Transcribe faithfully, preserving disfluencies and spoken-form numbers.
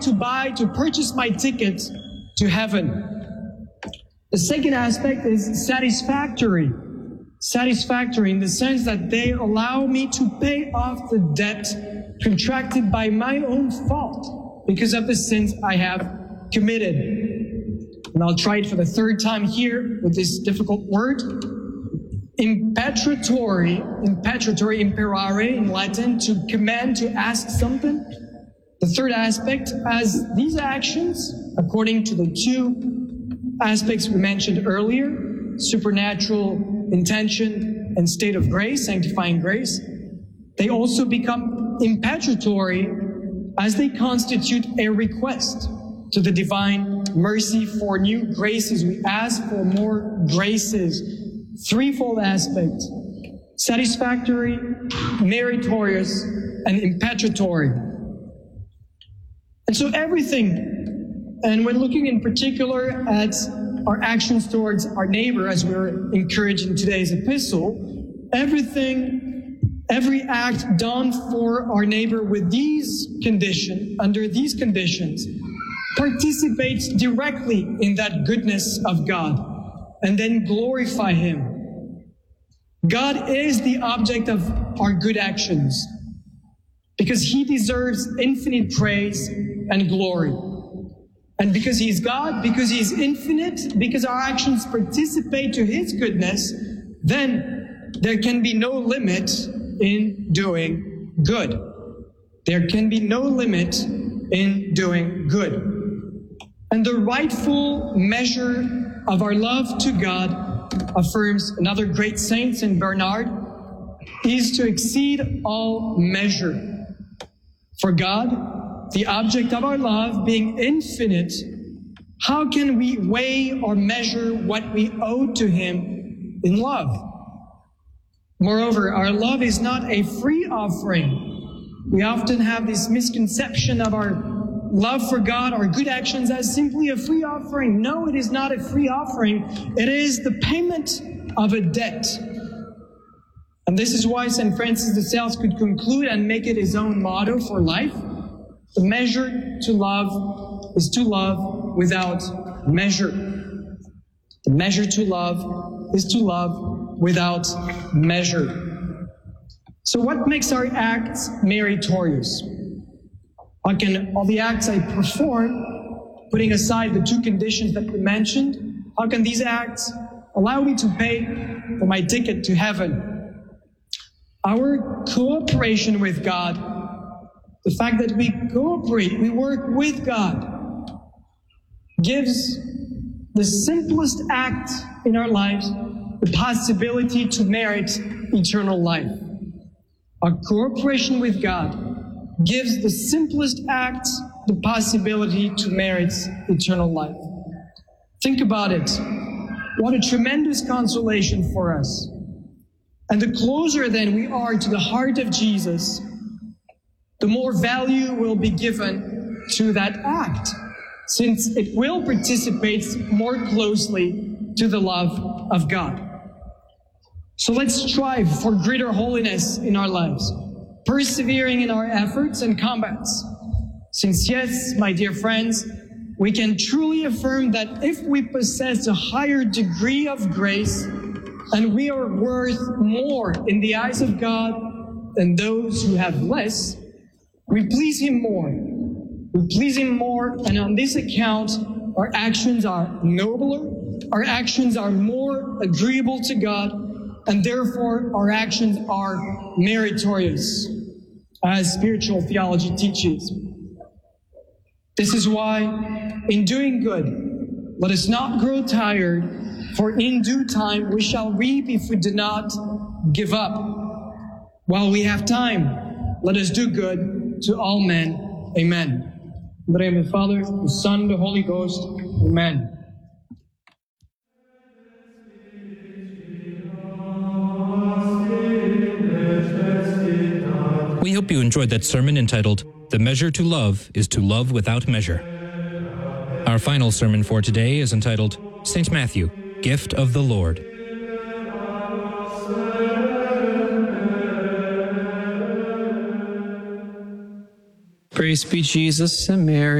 to buy, to purchase my ticket to heaven. The second aspect is satisfactory. Satisfactory in the sense that they allow me to pay off the debt contracted by my own fault because of the sins I have committed. And I'll try it for the third time here with this difficult word. Impetratory, impetratory, imperare in Latin, to command, to ask something. The third aspect, as these actions, according to the two aspects we mentioned earlier, supernatural intention and state of grace, sanctifying grace, they also become impetratory as they constitute a request to the divine mercy for new graces. We ask for more graces. Threefold aspect: satisfactory, meritorious, and impetratory. And so everything, and we're looking in particular at our actions towards our neighbor as we're encouraged in today's epistle, everything, every act done for our neighbor with these conditions, under these conditions, participates directly in that goodness of God and then glorify Him. God is the object of our good actions because He deserves infinite praise and glory. And because He's God, because He's infinite, because our actions participate to His goodness, then there can be no limit in doing good. There can be no limit in doing good. And the rightful measure of our love to God, affirms another great saint, Saint Bernard, is to exceed all measure. For God, the object of our love being infinite, how can we weigh or measure what we owe to Him in love? Moreover, our love is not a free offering. We often have this misconception of our love for God, our good actions, as simply a free offering. No, it is not a free offering. It is the payment of a debt. And this is why Saint Francis de Sales could conclude and make it his own motto for life. The measure to love is to love without measure. The measure to love is to love without measure. So what makes our acts meritorious? How can all the acts I perform, putting aside the two conditions that we mentioned, how can these acts allow me to pay for my ticket to heaven? Our cooperation with God, the fact that we cooperate, we work with God, gives the simplest act in our lives the possibility to merit eternal life. Our cooperation with God gives the simplest act the possibility to merit eternal life. Think about it. What a tremendous consolation for us. And the closer then we are to the heart of Jesus, the more value will be given to that act, since it will participate more closely to the love of God. So let's strive for greater holiness in our lives, persevering in our efforts and combats. Since yes, my dear friends, we can truly affirm that if we possess a higher degree of grace, and we are worth more in the eyes of God than those who have less, we please Him more. We please Him more, and on this account, our actions are nobler, our actions are more agreeable to God, and therefore our actions are meritorious, as spiritual theology teaches. This is why, in doing good, let us not grow tired, for in due time we shall reap if we do not give up. While we have time, let us do good to all men. Amen. In the name of the Father, the Son, and the Holy Ghost. Amen. We hope you enjoyed that sermon entitled, "The Measure to Love is to Love Without Measure." Our final sermon for today is entitled, Saint Matthew, Gift of the Lord. Praise be Jesus and Mary.